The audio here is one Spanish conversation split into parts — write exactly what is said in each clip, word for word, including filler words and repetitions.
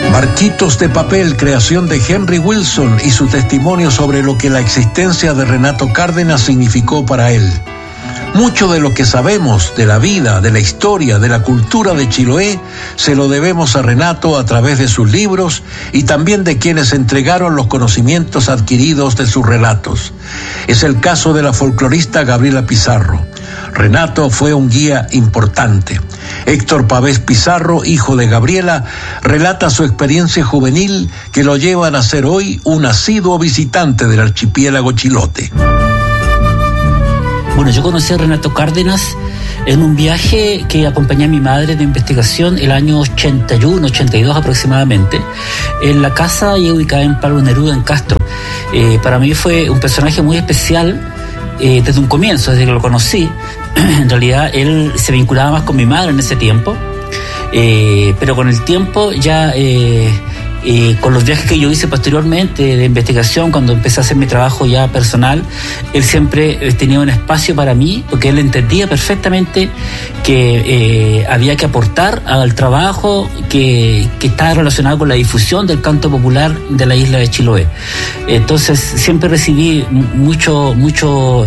Barquitos de papel, creación de Henry Wilson, y su testimonio sobre lo que la existencia de Renato Cárdenas significó para él. Mucho de lo que sabemos de la vida, de la historia, de la cultura de Chiloé, se lo debemos a Renato a través de sus libros y también de quienes entregaron los conocimientos adquiridos de sus relatos. Es el caso de la folclorista Gabriela Pizarro. Renato fue un guía importante. Héctor Pavés Pizarro, hijo de Gabriela, relata su experiencia juvenil que lo llevan a ser hoy un asiduo visitante del archipiélago chilote. Bueno, yo conocí a Renato Cárdenas en un viaje que acompañé a mi madre de investigación el año ochenta y uno, ochenta y dos aproximadamente, en la casa y ubicada en Pablo Neruda, en Castro. Eh, para mí fue un personaje muy especial eh, desde un comienzo, desde que lo conocí. En realidad él se vinculaba más con mi madre en ese tiempo, eh, pero con el tiempo ya... Eh, Eh, con los viajes que yo hice posteriormente de investigación, cuando empecé a hacer mi trabajo ya personal, él siempre eh, tenía un espacio para mí, porque él entendía perfectamente que eh, había que aportar al trabajo que, que estaba relacionado con la difusión del canto popular de la isla de Chiloé. Entonces siempre recibí mucho mucho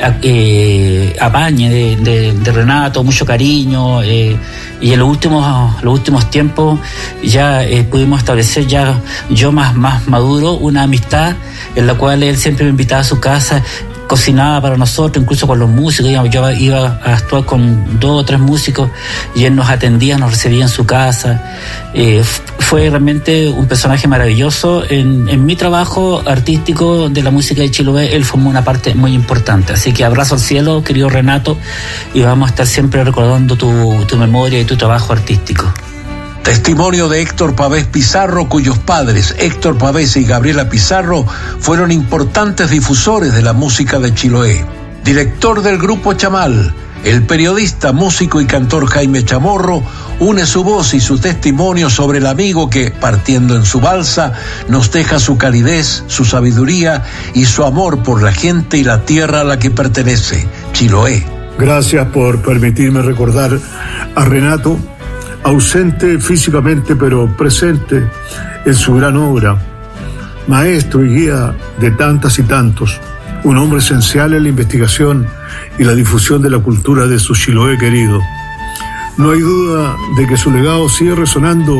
eh, apañe de, de, de Renato, mucho cariño, eh, y en los últimos, los últimos tiempos ya eh, pudimos establecer, ya yo más, más maduro, una amistad en la cual él siempre me invitaba a su casa, cocinaba para nosotros, incluso con los músicos. Yo iba a actuar con dos o tres músicos y él nos atendía, nos recibía en su casa. Eh, fue realmente un personaje maravilloso. En, en mi trabajo artístico de la música de Chiloé, él formó una parte muy importante. Así que abrazo al cielo, querido Renato, y vamos a estar siempre recordando tu, tu memoria y tu trabajo artístico. Testimonio de Héctor Pavés Pizarro, cuyos padres, Héctor Pavés y Gabriela Pizarro, fueron importantes difusores de la música de Chiloé. Director del Grupo Chamal, el periodista, músico y cantor Jaime Chamorro une su voz y su testimonio sobre el amigo que, partiendo en su balsa, nos deja su calidez, su sabiduría y su amor por la gente y la tierra a la que pertenece, Chiloé. Gracias por permitirme recordar a Renato, ausente físicamente pero presente en su gran obra, maestro y guía de tantas y tantos, un hombre esencial en la investigación y la difusión de la cultura de su Chiloé querido. No hay duda de que su legado sigue resonando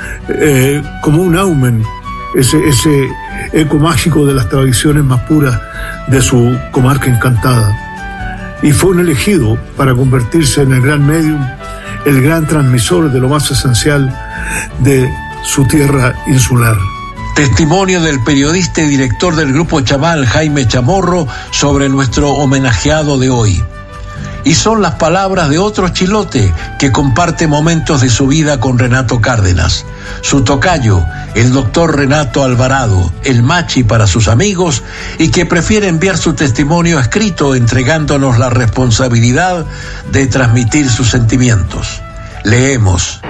eh, como un aumen, ese, ese eco mágico de las tradiciones más puras de su comarca encantada. Y fue un elegido para convertirse en el gran medium, el gran transmisor de lo más esencial de su tierra insular. Testimonio del periodista y director del Grupo Chamal, Jaime Chamorro, sobre nuestro homenajeado de hoy. Y son las palabras de otro chilote que comparte momentos de su vida con Renato Cárdenas. Su tocayo, el doctor Renato Alvarado, el machi para sus amigos, y que prefiere enviar su testimonio escrito entregándonos la responsabilidad de transmitir sus sentimientos. Leemos.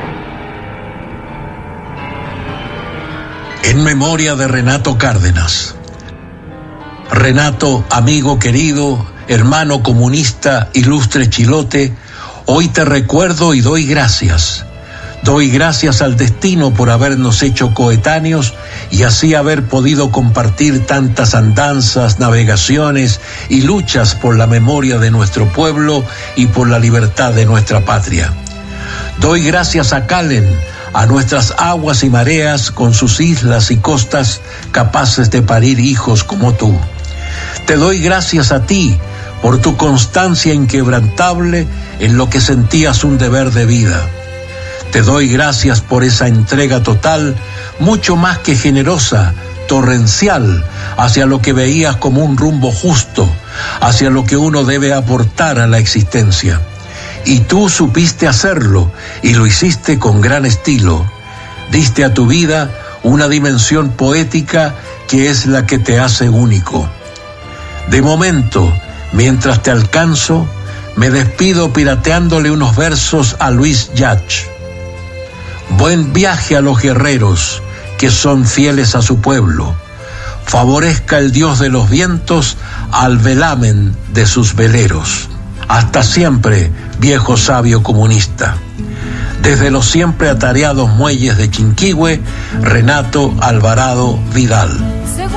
En memoria de Renato Cárdenas. Renato, amigo querido, hermano comunista, ilustre chilote, hoy te recuerdo y doy gracias. Doy gracias al destino por habernos hecho coetáneos y así haber podido compartir tantas andanzas, navegaciones y luchas por la memoria de nuestro pueblo y por la libertad de nuestra patria. Doy gracias a Calen, a nuestras aguas y mareas con sus islas y costas capaces de parir hijos como tú. Te doy gracias a ti por tu constancia inquebrantable en lo que sentías un deber de vida. Te doy gracias por esa entrega total, mucho más que generosa, torrencial, hacia lo que veías como un rumbo justo, hacia lo que uno debe aportar a la existencia. Y tú supiste hacerlo, y lo hiciste con gran estilo. Diste a tu vida una dimensión poética que es la que te hace único. De momento, mientras te alcanzo, me despido pirateándole unos versos a Luis Llach. Buen viaje a los guerreros que son fieles a su pueblo. Favorezca el Dios de los vientos al velamen de sus veleros. Hasta siempre, viejo sabio comunista. Desde los siempre atareados muelles de Chinquihue, Renato Alvarado Vidal.